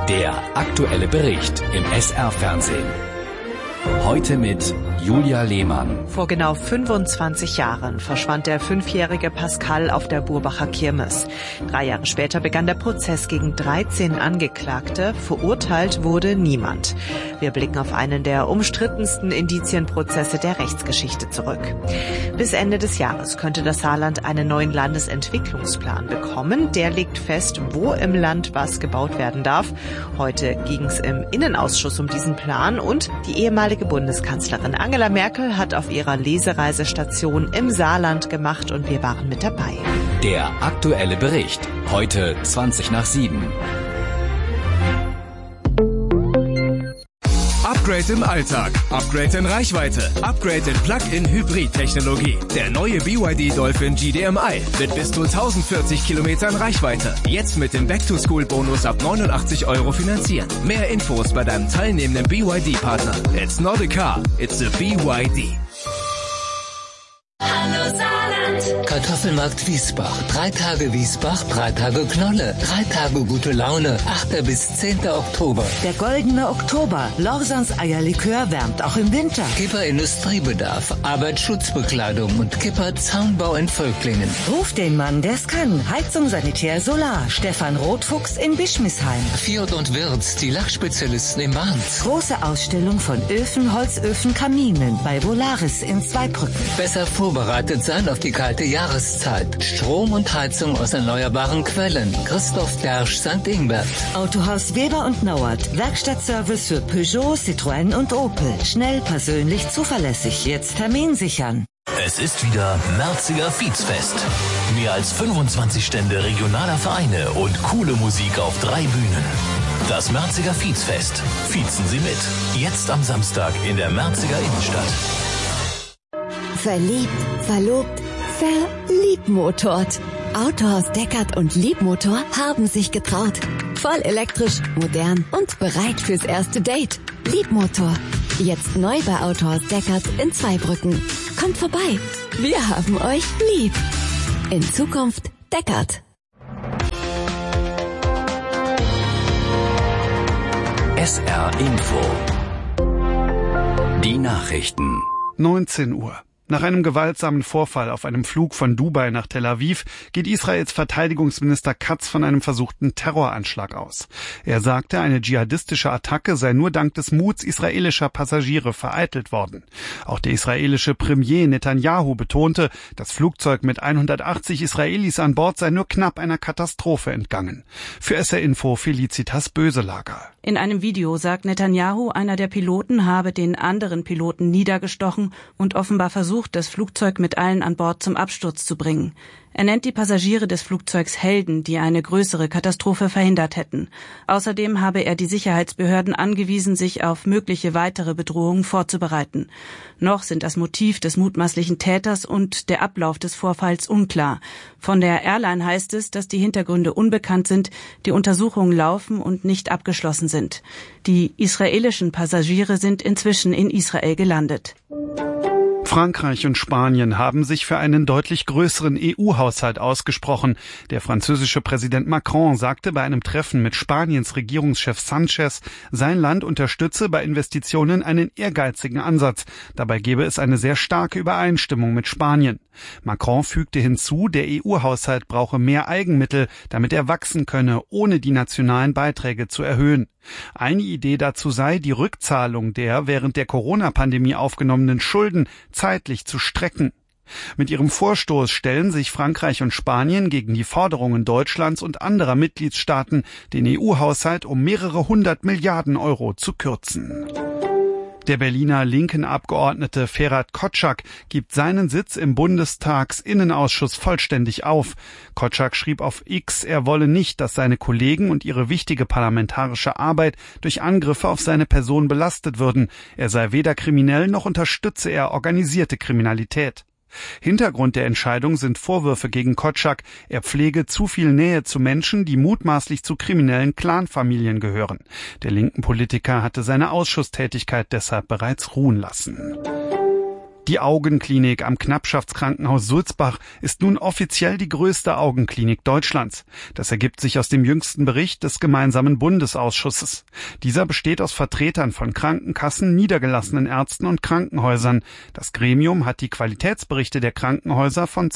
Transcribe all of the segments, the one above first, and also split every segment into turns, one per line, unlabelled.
Der aktuelle Bericht im SR-Fernsehen. Heute mit Julia Lehmann.
Vor genau 25 Jahren verschwand der 5-jährige Pascal auf der Burbacher Kirmes. 3 Jahre später begann der Prozess gegen 13 Angeklagte. Verurteilt wurde niemand. Wir blicken auf einen der umstrittensten Indizienprozesse der Rechtsgeschichte zurück. Bis Ende des Jahres könnte das Saarland einen neuen Landesentwicklungsplan bekommen. Der legt fest, wo im Land was gebaut werden darf. Heute ging es im Innenausschuss um diesen Plan und die ehemalige Bundeskanzlerin Angela Merkel hat auf ihrer Lesereisestation im Saarland gemacht und wir waren mit dabei.
Der aktuelle Bericht. Heute 7:20.
Upgrade im Alltag, Upgrade in Reichweite, Upgrade in Plug-in-Hybrid-Technologie. Der neue BYD Dolphin GDMI mit bis zu 1040 Kilometern Reichweite. Jetzt mit dem Back-to-School-Bonus ab 89 € finanzieren. Mehr Infos bei deinem teilnehmenden BYD-Partner. It's not a car, it's a BYD.
Hallo Saarland! Kartoffelmarkt Wiesbach. 3 Tage Wiesbach, 3 Tage Knolle. 3 Tage gute Laune. 8. bis 10. Oktober.
Der goldene Oktober. Lorsans Eierlikör wärmt auch im Winter.
Kipper Industriebedarf, Arbeitsschutzbekleidung und Kipper Zaunbau in Völklingen.
Ruf den Mann, der's kann. Heizung, Sanitär, Solar. Stefan Rotfuchs in Bischmisheim.
Fjord und Wirtz, die Lachspezialisten im Harz.
Große Ausstellung von Öfen, Holzöfen, Kaminen bei Volaris in Zweibrücken.
Besser vorbereitet sein auf die kalte Jahreszeit. Strom und Heizung aus erneuerbaren Quellen. Christoph Dersch, St. Ingbert.
Autohaus Weber und Nauert. Werkstattservice für Peugeot, Citroën und Opel. Schnell, persönlich, zuverlässig. Jetzt Termin sichern.
Es ist wieder Märziger Viehzfest. Mehr als 25 Stände regionaler Vereine und coole Musik auf 3 Bühnen. Das Märziger Viehzfest. Viezen Sie mit. Jetzt am Samstag in der Märziger Innenstadt.
Verliebt, verlobt, verliebmotort. Autohaus Deckert und Liebmotor haben sich getraut. Voll elektrisch, modern und bereit fürs erste Date. Liebmotor. Jetzt neu bei Autohaus Deckert in Zweibrücken. Kommt vorbei. Wir haben euch lieb. In Zukunft Deckert.
SR Info. Die Nachrichten.
19 Uhr. Nach einem gewaltsamen Vorfall auf einem Flug von Dubai nach Tel Aviv geht Israels Verteidigungsminister Katz von einem versuchten Terroranschlag aus. Er sagte, eine dschihadistische Attacke sei nur dank des Muts israelischer Passagiere vereitelt worden. Auch der israelische Premier Netanyahu betonte, das Flugzeug mit 180 Israelis an Bord sei nur knapp einer Katastrophe entgangen. Für SR Info Felicitas Böselager.
In einem Video sagt Netanyahu, einer der Piloten habe den anderen Piloten niedergestochen und offenbar versucht, das Flugzeug mit allen an Bord zum Absturz zu bringen. Er nennt die Passagiere des Flugzeugs Helden, die eine größere Katastrophe verhindert hätten. Außerdem habe er die Sicherheitsbehörden angewiesen, sich auf mögliche weitere Bedrohungen vorzubereiten. Noch sind das Motiv des mutmaßlichen Täters und der Ablauf des Vorfalls unklar. Von der Airline heißt es, dass die Hintergründe unbekannt sind, die Untersuchungen laufen und nicht abgeschlossen sind. Die israelischen Passagiere sind inzwischen in Israel gelandet.
Frankreich und Spanien haben sich für einen deutlich größeren EU-Haushalt ausgesprochen. Der französische Präsident Macron sagte bei einem Treffen mit Spaniens Regierungschef Sanchez, sein Land unterstütze bei Investitionen einen ehrgeizigen Ansatz. Dabei gebe es eine sehr starke Übereinstimmung mit Spanien. Macron fügte hinzu, der EU-Haushalt brauche mehr Eigenmittel, damit er wachsen könne, ohne die nationalen Beiträge zu erhöhen. Eine Idee dazu sei, die Rückzahlung der während der Corona-Pandemie aufgenommenen Schulden zeitlich zu strecken. Mit ihrem Vorstoß stellen sich Frankreich und Spanien gegen die Forderungen Deutschlands und anderer Mitgliedstaaten, den EU-Haushalt um mehrere 100 Milliarden € zu kürzen. Der Berliner linken Abgeordnete Ferhat Kotschak gibt seinen Sitz im Bundestagsinnenausschuss vollständig auf. Kotschak schrieb auf X, er wolle nicht, dass seine Kollegen und ihre wichtige parlamentarische Arbeit durch Angriffe auf seine Person belastet würden. Er sei weder kriminell noch unterstütze er organisierte Kriminalität. Hintergrund der Entscheidung sind Vorwürfe gegen Kotschak, er pflege zu viel Nähe zu Menschen, die mutmaßlich zu kriminellen Clanfamilien gehören. Der linken Politiker hatte seine Ausschusstätigkeit deshalb bereits ruhen lassen. Die Augenklinik am Knappschaftskrankenhaus Sulzbach ist nun offiziell die größte Augenklinik Deutschlands. Das ergibt sich aus dem jüngsten Bericht des gemeinsamen Bundesausschusses. Dieser besteht aus Vertretern von Krankenkassen, niedergelassenen Ärzten und Krankenhäusern. Das Gremium hat die Qualitätsberichte der Krankenhäuser von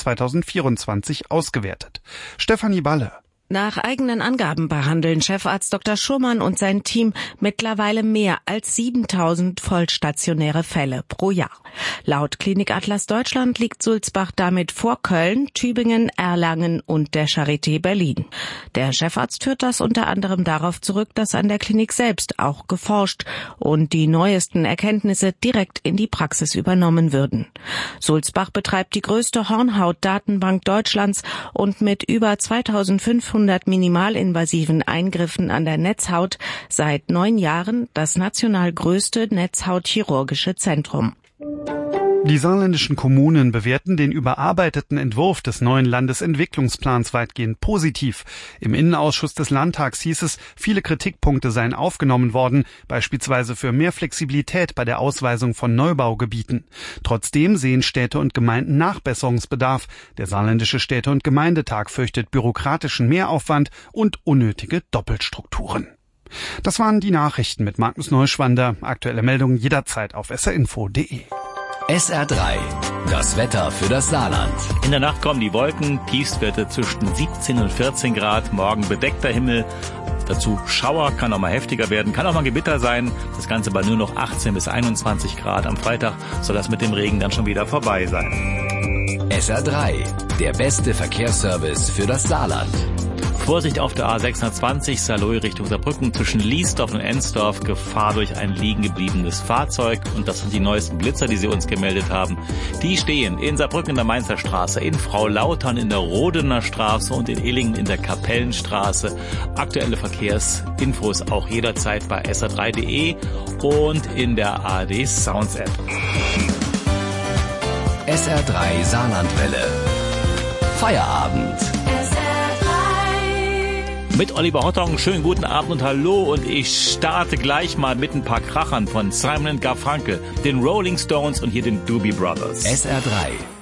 2024 ausgewertet. Stefanie Balle.
Nach eigenen Angaben behandeln Chefarzt Dr. Schurmann und sein Team mittlerweile mehr als 7000 vollstationäre Fälle pro Jahr. Laut Klinik Atlas Deutschland liegt Sulzbach damit vor Köln, Tübingen, Erlangen und der Charité Berlin. Der Chefarzt führt das unter anderem darauf zurück, dass an der Klinik selbst auch geforscht und die neuesten Erkenntnisse direkt in die Praxis übernommen würden. Sulzbach betreibt die größte Hornhaut-Datenbank Deutschlands und mit über 2500 minimalinvasiven Eingriffen an der Netzhaut seit 9 Jahren das national größte Netzhautchirurgische Zentrum.
Die saarländischen Kommunen bewerten den überarbeiteten Entwurf des neuen Landesentwicklungsplans weitgehend positiv. Im Innenausschuss des Landtags hieß es, viele Kritikpunkte seien aufgenommen worden, beispielsweise für mehr Flexibilität bei der Ausweisung von Neubaugebieten. Trotzdem sehen Städte und Gemeinden Nachbesserungsbedarf. Der saarländische Städte- und Gemeindetag fürchtet bürokratischen Mehraufwand und unnötige Doppelstrukturen. Das waren die Nachrichten mit Markus Neuschwander. Aktuelle Meldungen jederzeit auf srinfo.de.
SR3, das Wetter für das Saarland.
In der Nacht kommen die Wolken, Tiefstwerte zwischen 17 und 14 Grad, morgen bedeckter Himmel. Dazu Schauer, kann auch mal heftiger werden, kann auch mal Gewitter sein. Das Ganze bei nur noch 18 bis 21 Grad. Am Freitag soll das mit dem Regen dann schon wieder vorbei sein.
SR3, der beste Verkehrsservice für das Saarland.
Vorsicht auf der A620 Saarlouis Richtung Saarbrücken zwischen Liesdorf und Ensdorf. Gefahr durch ein liegen gebliebenes Fahrzeug. Und das sind die neuesten Blitzer, die Sie uns gemeldet haben. Die stehen in Saarbrücken in der Mainzer Straße, in Frau-Lautern in der Rodener Straße und in Illingen in der Kapellenstraße. Aktuelle Verkehrsinfos auch jederzeit bei sr3.de und in der ARD Sounds App.
SR3 Saarlandwelle. Feierabend.
Mit Oliver Hottong, schönen guten Abend und hallo, und ich starte gleich mal mit ein paar Krachern von Simon & Garfunkel, den Rolling Stones und hier den Doobie Brothers.
SR3.